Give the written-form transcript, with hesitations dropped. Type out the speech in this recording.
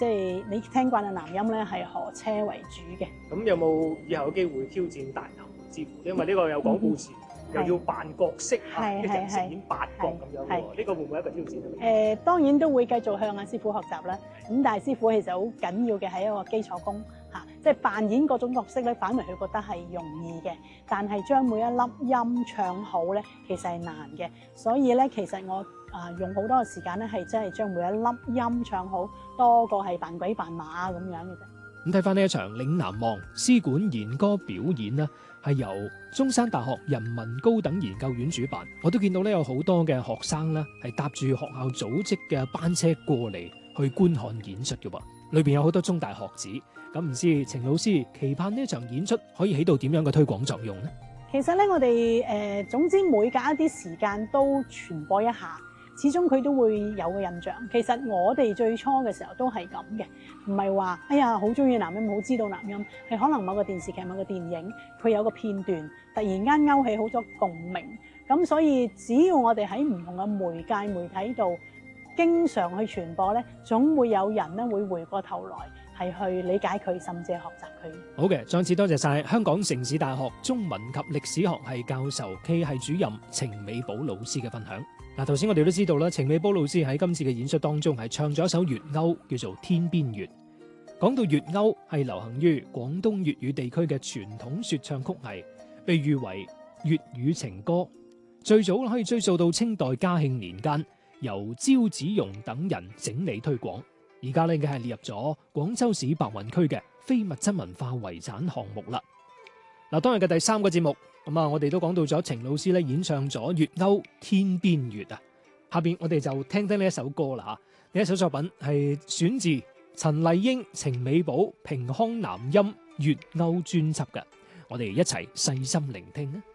即係你聽慣嘅南音咧係何車為主嘅。 咁有冇以後嘅機會挑戰大頭之父？因為呢個有講故事，又要扮角色啊，一人飾演8角咁樣喎。呢個會唔會一個挑戰？ 當然都會繼續向阿師傅學習啦。咁但係師傅其實好緊要嘅係一個基礎功嚇，即係扮演各種角色咧，反為佢覺得係容易嘅。但係將每一粒音唱好咧，其實係難嘅。所以咧，其實我用好多嘅時間咧，係真係將每一粒音唱好，多過係扮鬼扮馬咁樣嘅啫。 咁睇翻呢一場嶺南望絲管弦歌表演呢，係由中山大學人文高等研究院主辦。我都見到咧有好多嘅學生呢係搭住學校組織嘅班車過嚟去觀看演出嘅喎，裏邊有好多中大學子。咁唔知程老師期盼呢一場演出可以起到點樣嘅推廣作用呢？ 其實咧，我哋總之每隔一啲時間都傳播一下。始終佢都會有個印象。其實我哋最初嘅時候都係咁嘅，唔係話哎呀好中意南音，好知道南音，係可能某個電視劇、某個電影，佢有個片段突然間勾起好多共鳴。咁所以只要我哋喺唔同嘅媒體度經常去傳播咧，總會有人咧會回過頭來係去理解佢，甚至係學習佢。 好嘅，再次多謝晒香港城市大學中文及歷史學系教授暨系主任程美寶老師嘅分享。嗱，頭先我哋都知道啦，程美寶老師喺今次嘅演出當中係唱咗一首粵謳，叫做《天邊月》。講到粵謳係流行於廣東粵語地區嘅傳統說唱曲藝，被譽為粵語情歌。最早可以追溯到清代嘉慶年間，由招子榕等人整理推廣。而家呢，已經係列入咗廣州市白雲區嘅非物質文化遺產項目啦。嗱，當日嘅第3個節目，我哋都講到咗程老師咧演唱咗粵謳《天邊月》啊。下邊我哋就聽聽呢一首歌啦。呢一首作品係選自陳麗英、程美寶、平康南音粵謳專輯嘅，我哋一齊細心聆聽啊！